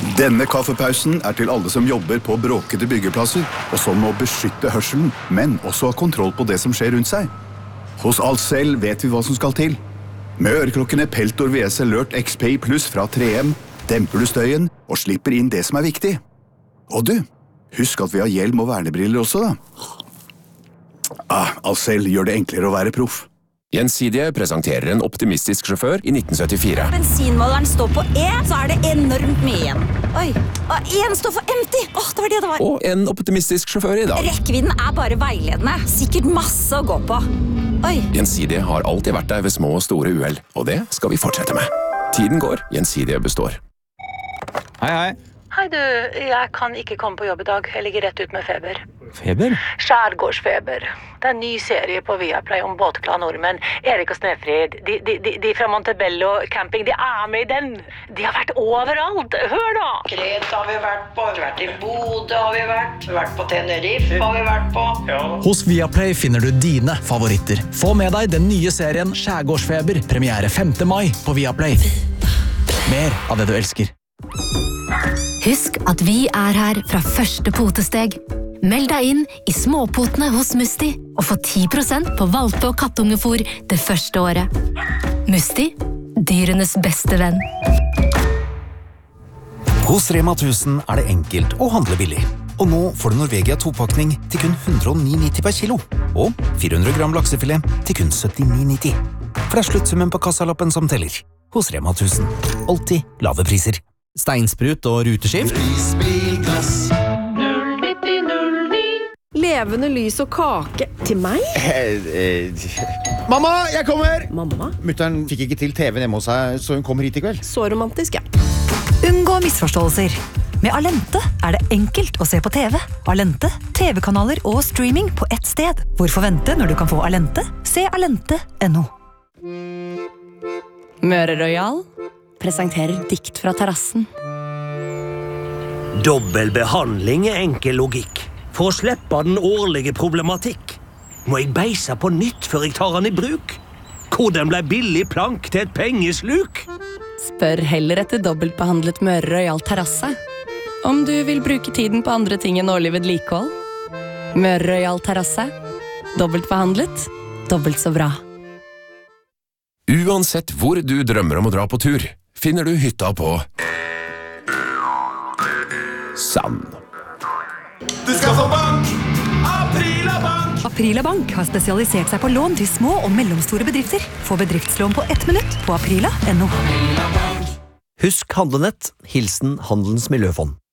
Denne kaffepausen til alle som jobber på bråkete byggeplasser, og som må beskytte hørselen, men også ha kontroll på det som skjer rundt seg. Hos Alcell vet vi hva som skal til. Med øreklokkene Peltor VS Alert XPI Plus fra 3M demper du støyen og slipper inn det som er viktig. Og du, husk at vi har hjelm og vernebriller også da. Alcell gjør det enklere å være proff. Gjensidige presenterer en optimistisk sjåfør i 1974. Bensinmåleren står på E, så det enormt mye igjen. Oi, en står for empty. Det var det det var. Og en optimistisk sjåfør i dag. Rekkevidden bare veiledende. Sikkert masse å gå på. Oi. Gjensidige har alltid vært der ved små og store uheld, og det skal vi fortsette med. Tiden går, Gjensidige består. Hei. Hei du, jeg kan ikke komme på jobb i dag. Jeg ligger rett ut med feber. Feber? Skjærgårdsfeber. Det en ny serie på Viaplay om båtglade nordmenn. Erik og Snefrid, de fra Montebello camping, de med i den. De har vært overalt. Hør da! Kreta har vi vært på, i Bodø har vi vært på Tenerife har vi vært på. Ja. Hos Viaplay finner du dine favoritter. Få med deg den nye serien Skjærgårdsfeber, premiere 5. mai på Viaplay. Mer av det du elsker. Husk at vi her fra første potesteg. Meld deg inn i småpotene hos Musti og få 10% på valpe- og kattungefôr det første året. Musti, dyrenes beste venn. Hos Rema 1000 det enkelt å handle billig. Og nå får du Norvegia 2-pakning til kun 109,90 per kilo. Og 400 gram laksefilet til kun 79,90. For det sluttsummen på kassalappen som teller. Hos Rema 1000. Alltid lave priser. Steinsprut og ruteskift. Prisbilglass. 09009. Levende lys og kake til meg? Mamma, jeg kommer! Mamma? Mutteren fikk ikke til TV-en hjemme hos seg, så hun kommer hit i kveld. Så romantisk, ja. Unngå misforståelser. Med Alente det enkelt å se på TV. Alente, TV-kanaler og streaming på ett sted. Hvorfor vente når du kan få Alente? Se alente.no. Møre Royal presenterer dikt fra terrassen. Dobbel behandling enkel logikk. For å slippe den årlige problematikk. Må jeg beise på nytt før jeg tar den i bruk? Hvordan ble billig plank til et pengesluk? Spør heller etter dobbeltbehandlet Møre Royal terrasse. Om du vil bruke tiden på andre ting enn årlig vedlikehold. Møre Royal terrasse. Dobbeltbehandlet. Dobbelt så bra. Uansett hvor du drømmer om å dra på tur, finner du hytta på Sand. Du skal få bank! Aprila Bank! Aprila Bank har spesialisert seg på lån til små og mellomstore bedrifter. Få bedriftslån på 1 minutt på aprila.no. Husk handlenett. Hilsen Handelens Miljøfond.